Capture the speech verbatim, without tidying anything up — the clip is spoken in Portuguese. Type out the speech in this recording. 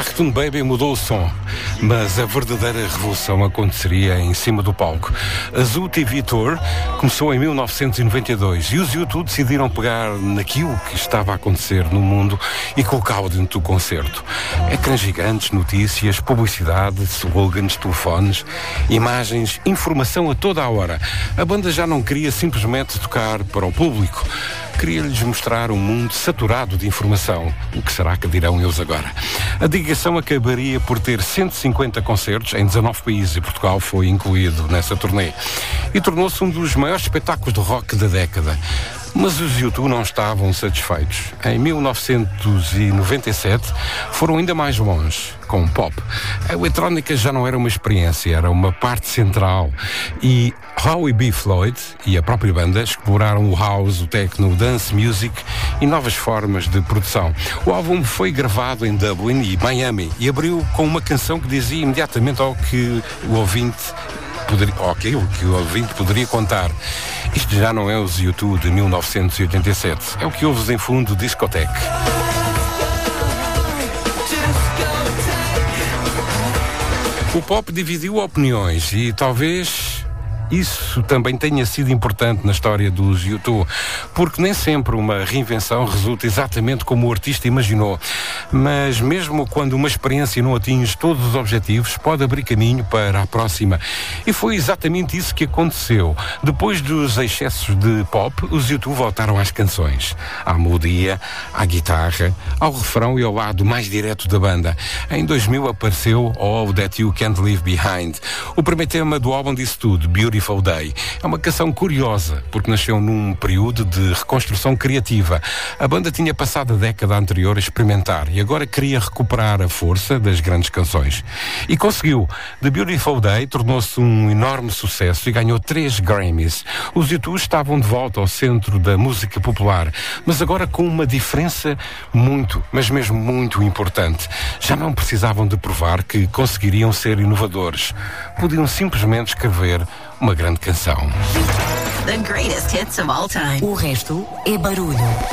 Achtung Baby mudou o som, mas a verdadeira revolução aconteceria em cima do palco. A Zoo T V Tour começou em mil novecentos e noventa e dois e os U dois decidiram pegar naquilo que estava a acontecer no mundo e colocá-lo dentro do concerto. Ecrãs gigantes, notícias, publicidade, slogans, telefones, imagens, informação a toda a hora. A banda já não queria simplesmente tocar para o público. Queria-lhes mostrar um mundo saturado de informação. O que será que dirão eles agora? A digressão acabaria por ter cento e cinquenta concertos em dezanove países e Portugal foi incluído nessa turnê. E tornou-se um dos maiores espetáculos de rock da década. Mas os U dois não estavam satisfeitos. Em mil novecentos e noventa e sete foram ainda mais longe, com o pop. A eletrónica já não era uma experiência, era uma parte central. E Howie B. Floyd e a própria banda exploraram o house, o techno, o dance music e novas formas de produção. O álbum foi gravado em Dublin e Miami e abriu com uma canção que dizia imediatamente ao que o ouvinte poderia, ou aquilo que o ouvinte poderia contar. Isto já não é os U dois de mil novecentos e oitenta e sete, é o que ouves em fundo, Discoteque. O pop dividiu opiniões e talvez isso também tenha sido importante na história dos U dois, porque nem sempre uma reinvenção resulta exatamente como o artista imaginou, mas mesmo quando uma experiência não atinge todos os objetivos, pode abrir caminho para a próxima. E foi exatamente isso que aconteceu. Depois dos excessos de pop, os U dois voltaram às canções, à melodia, à guitarra, ao refrão e ao lado mais direto da banda. Em dois mil apareceu All That You Can't Leave Behind. O primeiro tema do álbum disse tudo, Beautiful Day. É uma canção curiosa, porque nasceu num período de reconstrução criativa. A banda tinha passado a década anterior a experimentar e agora queria recuperar a força das grandes canções. E conseguiu. The Beautiful Day tornou-se um enorme sucesso e ganhou três Grammys. Os U dois estavam de volta ao centro da música popular, mas agora com uma diferença muito, mas mesmo muito importante. Já não precisavam de provar que conseguiriam ser inovadores. Podiam simplesmente escrever uma grande canção. The greatest hits of all time. O resto é barulho.